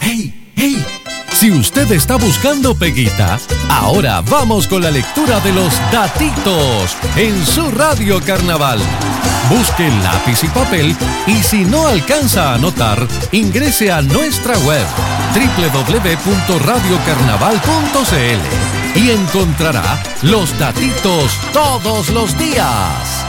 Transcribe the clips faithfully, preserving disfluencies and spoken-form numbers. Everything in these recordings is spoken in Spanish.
¡Hey! ¡Hey! Si usted está buscando peguita, ahora vamos con la lectura de los datitos en su Radio Carnaval. Busque lápiz y papel y si no alcanza a anotar, ingrese a nuestra web doble u doble u doble u punto radio carnaval punto c l y encontrará los datitos todos los días.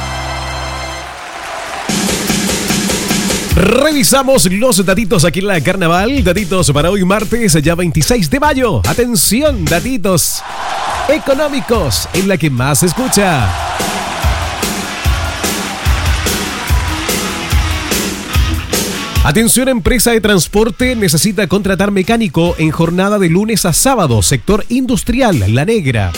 Revisamos los datitos aquí en la Carnaval. Datitos para hoy martes, ya veintiséis de mayo. Atención, datitos económicos en la que más se escucha. Atención, empresa de transporte necesita contratar mecánico en jornada de lunes a sábado, sector industrial, La Negra.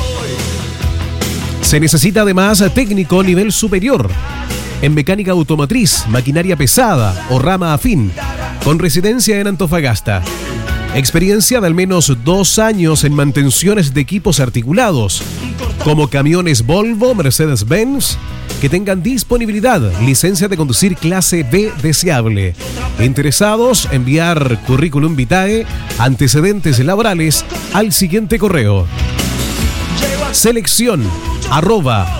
Se necesita además técnico nivel superior en mecánica automotriz, maquinaria pesada o rama afín, con residencia en Antofagasta. Experiencia de al menos dos años en mantenciones de equipos articulados, como camiones Volvo, Mercedes-Benz, que tengan disponibilidad, licencia de conducir clase B deseable. Interesados, enviar currículum vitae, antecedentes laborales al siguiente correo: selección arroba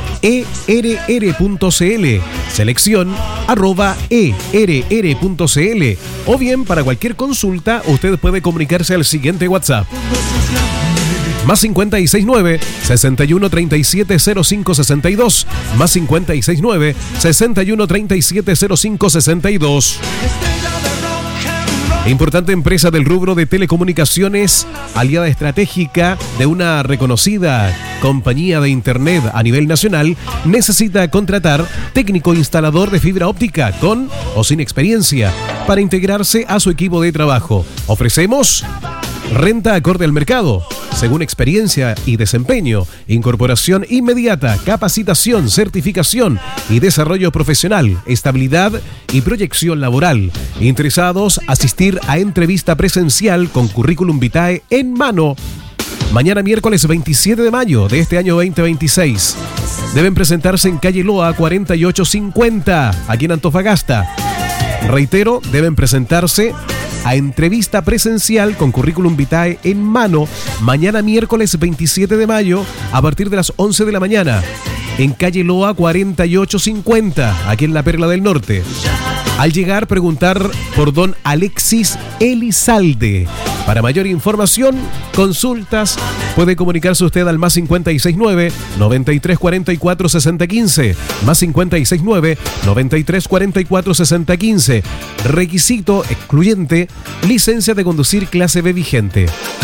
err.cl, selección arroba err.cl, o bien para cualquier consulta usted puede comunicarse al siguiente WhatsApp: más cincuenta y seis nueve, sesenta y uno treinta y siete cero cinco sesenta y dos, más cincuenta y seis nueve, sesenta y uno treinta y siete cero cinco sesenta y dos. Importante empresa del rubro de telecomunicaciones, aliada estratégica de una reconocida compañía de internet a nivel nacional, necesita contratar técnico instalador de fibra óptica con o sin experiencia para integrarse a su equipo de trabajo. Ofrecemos renta acorde al mercado, según experiencia y desempeño, incorporación inmediata, capacitación, certificación y desarrollo profesional, estabilidad y proyección laboral. Interesados, asistir a entrevista presencial con currículum vitae en mano. Mañana miércoles veintisiete de mayo de este año veinte veintiséis. Deben presentarse en calle Loa cuarenta y ocho cincuenta, aquí en Antofagasta. Reitero, deben presentarse a entrevista presencial con currículum vitae en mano mañana miércoles veintisiete de mayo a partir de las once de la mañana en calle Loa cuarenta y ocho cincuenta, aquí en la Perla del Norte. Al llegar, preguntar por don Alexis Elizalde. Para mayor información, consultas, puede comunicarse usted al más cincuenta y seis nueve, noventa y tres cuarenta y cuatro sesenta quince, más cincuenta y seis nueve, noventa y tres cuarenta y cuatro sesenta quince. Requisito excluyente: licencia de conducir clase B vigente.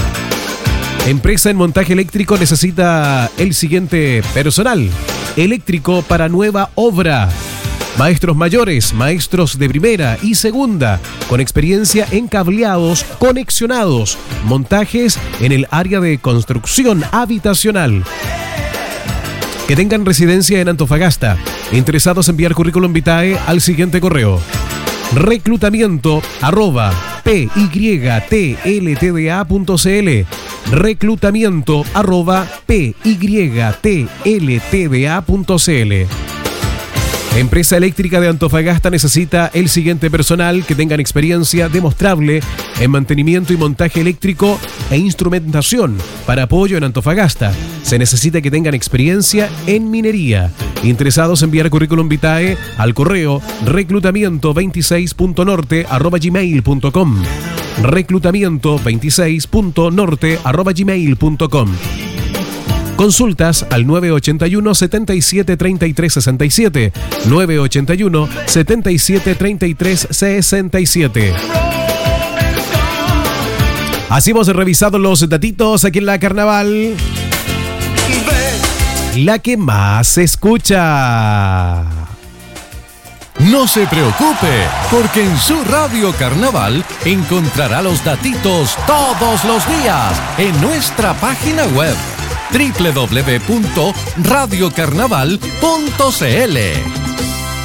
Empresa en montaje eléctrico necesita el siguiente personal: eléctrico para nueva obra, maestros mayores, maestros de primera y segunda, con experiencia en cableados, conexionados, montajes en el área de construcción habitacional. Que tengan residencia en Antofagasta. Interesados, enviar currículum vitae al siguiente correo: reclutamiento arroba pytltda.cl, reclutamiento arroba pytltda.cl. Empresa Eléctrica de Antofagasta necesita el siguiente personal: que tengan experiencia demostrable en mantenimiento y montaje eléctrico e instrumentación para apoyo en Antofagasta. Se necesita que tengan experiencia en minería. Interesados, enviar currículum vitae al correo reclutamiento veintiséis punto norte arroba gmail punto com, reclutamiento veintiséis punto norte arroba gmail punto com. Consultas al nueve ochenta y uno, setenta y siete, treinta y tres sesenta y siete, nueve ochenta y uno, setenta y siete, treinta y tres sesenta y siete. Así hemos revisado los datitos aquí en la Carnaval, la que más se escucha. No se preocupe, porque en su Radio Carnaval encontrará los datitos todos los días en nuestra página web doble u doble u doble u punto radio carnaval punto c l.